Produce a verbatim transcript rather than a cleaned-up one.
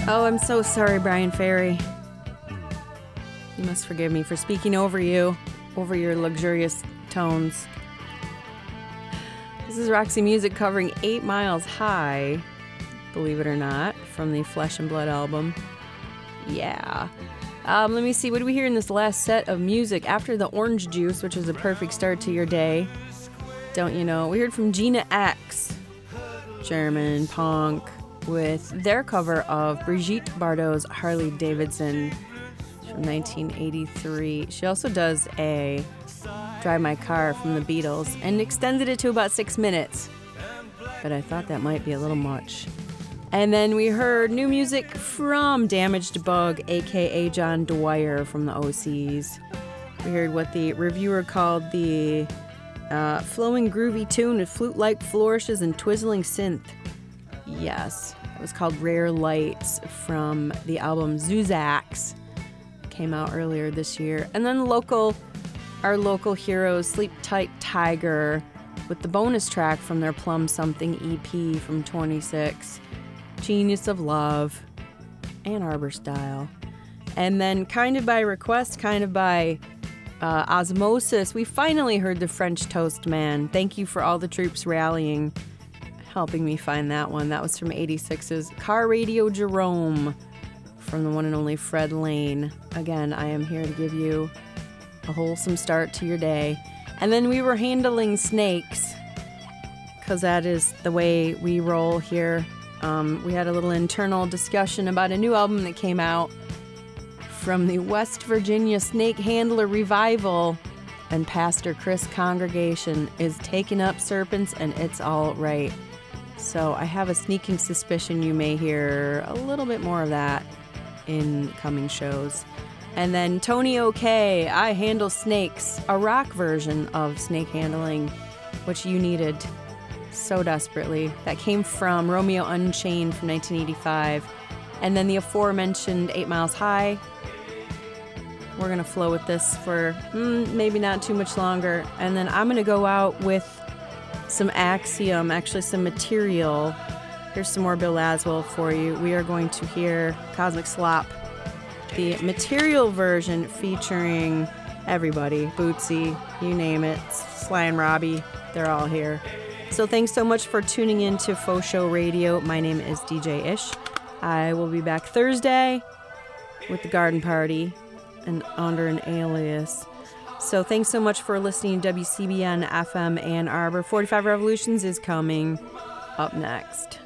Oh, I'm so sorry, Brian Ferry. You must forgive me for speaking over you, over your luxurious tones. This is Roxy Music covering Eight Miles High, believe it or not, from the Flesh and Blood album. Yeah. Um, let me see, what do we hear in this last set of music? After the Orange Juice, which is a perfect start to your day, don't you know? We heard from Gina X, German punk, with their cover of Brigitte Bardot's Harley Davidson from nineteen eighty-three. She also does a Drive My Car from the Beatles and extended it to about six minutes. But I thought that might be a little much. And then we heard new music from Damaged Bug, aka John Dwyer from the O Cs. We heard what the reviewer called the uh, flowing groovy tune with flute-like flourishes and twizzling synth. Yes, it was called Rare Lights from the album Zuzax. Came out earlier this year. And then local, our local heroes, Sleep Tight Tiger, with the bonus track from their Plum Something E P from twenty-six, Genius of Love, Ann Arbor Style. And then kind of by request, kind of by uh, osmosis, we finally heard the French Toast Man. Thank you for all the troops rallying, helping me find that one. That was from eighty-six's Car Radio Jerome from the one and only Fred Lane. Again, I am here to give you a wholesome start to your day. And then we were handling snakes, because that is the way we roll here. Um, we had a little internal discussion about a new album that came out from the West Virginia Snake Handler Revival, and Pastor Chris Congregation is taking up serpents, and it's all right. So I have a sneaking suspicion you may hear a little bit more of that in coming shows. And then Tony OK, I Handle Snakes, a rock version of snake handling, which you needed so desperately. That came from Romeo Unchained from nineteen eighty-five. And then the aforementioned Eight Miles High. We're going to flow with this for mm, maybe not too much longer. And then I'm going to go out with some Axiom, actually some Material. Here's some more Bill Laswell for you. We are going to hear Cosmic Slop, the Material version featuring everybody, Bootsy, you name it, Sly and Robbie, they're all here. So thanks so much for tuning in to Faux Show Radio. My name is D J Ish. I will be back Thursday with the Garden Party and under an alias. So thanks so much for listening to W C B N F M Ann Arbor. forty-five Revolutions is coming up next.